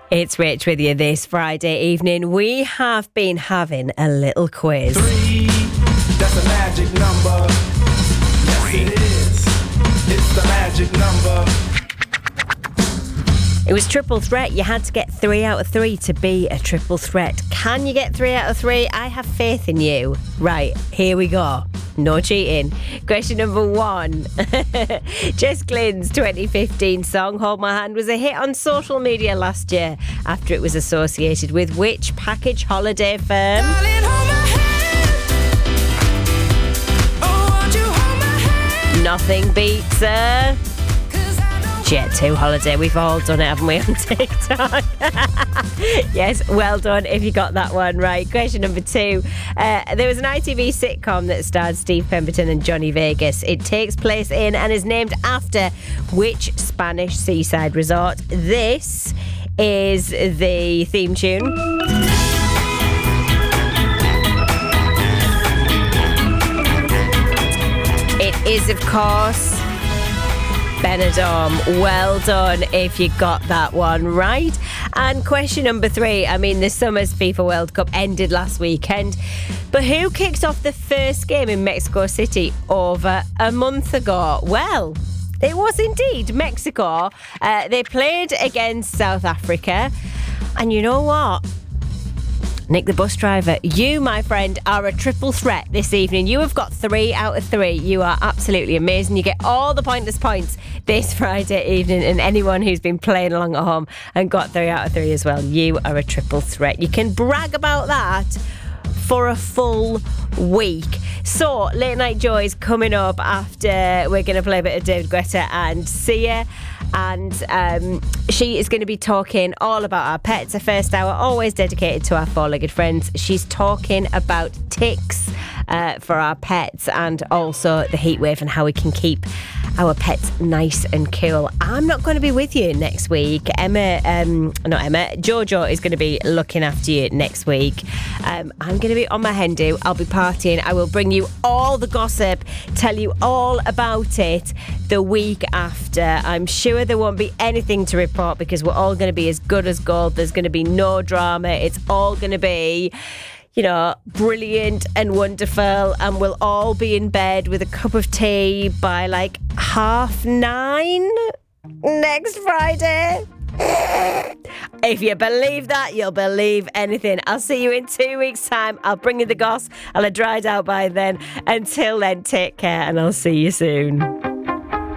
It's Rich with you this Friday evening. We have been having a little quiz. 3, that's a magic number. Yes, it is. It's the magic number. It was triple threat. You had to get 3 out of 3 to be a triple threat. Can you get 3 out of 3? I have faith in you. Right, here we go. No cheating. Question number 1. Jess Glynne's 2015 song Hold My Hand was a hit on social media last year after it was associated with which package holiday firm? Darling, hold my hand. Oh, won't you hold my hand? Nothing beats a Jet2 holiday. We've all done it, haven't we, on TikTok? Yes, well done if you got that one right. Question number 2. There was an ITV sitcom that starred Steve Pemberton and Johnny Vegas. It takes place in and is named after which Spanish seaside resort? This is the theme tune. It is, of course, Benidorm. Well done if you got that one right. And question number 3. I mean, the Summer's FIFA World Cup ended last weekend, but who kicked off the first game in Mexico City over a month ago? Well, it was indeed Mexico. They played against South Africa. And you know what? Nick the bus driver, you, my friend, are a triple threat this evening. You have got 3 out of 3. You are absolutely amazing. You get all the pointless points this Friday evening, and anyone who's been playing along at home and got 3 out of 3 as well, you are a triple threat. You can brag about that for a full week. So, Late Night Joy is coming up after we're going to play a bit of David Guetta and Sia. And she is going to be talking all about our pets. The first hour, always dedicated to our four-legged friends. She's talking about ticks for our pets and also the heat wave and how we can keep our pets nice and cool. I'm not going to be with you next week. Jojo is going to be looking after you next week. I'm going to be on my hen do. I'll be partying. I will bring you all the gossip, tell you all about it the week after. I'm sure there won't be anything to report because we're all going to be as good as gold. There's going to be no drama. It's all going to be, you know, brilliant and wonderful, and we'll all be in bed with a cup of tea by like 9:30 next Friday. If you believe that, you'll believe anything. I'll see you in 2 weeks' time. I'll bring you the goss. I'll have dried out by then. Until then, take care and I'll see you soon.